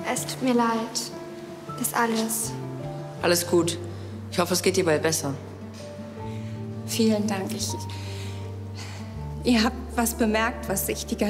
Es tut mir leid. Das alles. Alles gut. Ich hoffe, es geht dir bald besser. Vielen Dank. Ihr habt was bemerkt, was ich die ganze